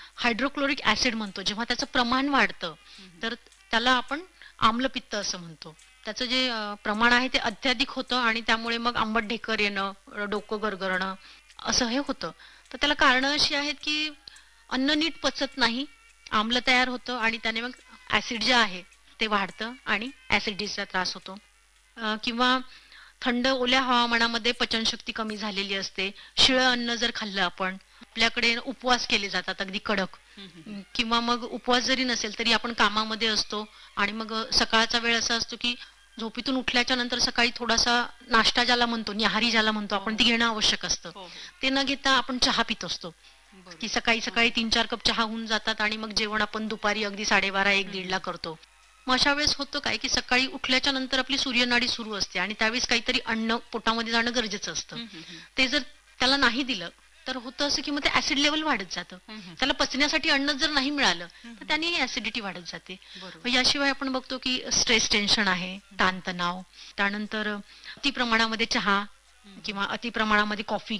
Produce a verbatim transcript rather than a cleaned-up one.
Hydrochloric acid म्हणतो, जेव्हा त्याचं प्रमाण वाढतं तर त्याला आपण आम्लपित्त असं म्हणतो. त्याचं जे अ, प्रमाण आहे ते अत्याधिक होतं आणि त्यामुळे मग आंबट ढेकर येणं, अ, डोकं गरगरणं असं हे होतं. तर त्याला कारणं अशी आहेत की अन्न नीट पचत नाही, आम्ल तयार होतं आणि त्याने मग ऍसिड जे आहे ते वाढतं आणि ऍसिडिटीचा त्रास होतो. अ, किंवा थंड ओल्या हवामानामध्ये पचनशक्ती कमी झालेली असते. शिळं अन्न जर खाल्लं आपण, आपल्याकडे उपवास केले जातात अगदी कडक. अं, किंवा मग उपवास जरी नसेल तरी आपण कामामध्ये असतो आणि मग अ, सकाळचा वेळ असा असतो की झोपेतून उठल्याच्या नंतर सकाळी थोडासा नाश्ता ज्याला म्हणतो, न्याहारी ज्याला म्हणतो हो आपण, ती हो घेणं आवश्यक असतं. हो हो. ते न घेता आपण चहा पित असतो की बरोबर. सकाळी हां. सकाळी तीन चार कप चहा होऊन जातात आणि मग जेवण आपण दुपारी अगदी साडेबारा एक हं, दीड हं. ला करतो. मग अशा वेळेस होतं काय की सकाळी उठल्याच्या नंतर आपली सूर्यनाडी सुरू असते आणि त्यावेळेस काहीतरी अन्न पोटामध्ये जाणं गरजेचं असतं. हं, हं, हं. ते जर त्याला नाही दिलं तर होतं असं की मग ते ऍसिड लेवल वाढत जातं. हं, हं, हं. त्याला पचण्यासाठी अन्न जर नाही मिळालं हं, तर हं. त्यानेही ऍसिडिटी वाढत जाते. बरोबर. मग याशिवाय आपण बघतो की स्ट्रेस टेन्शन आहे, हं, हं. ताणतणाव, त्यानंतर अति प्रमाणामध्ये चहा हं, हं. किंवा अति प्रमाणामध्ये कॉफी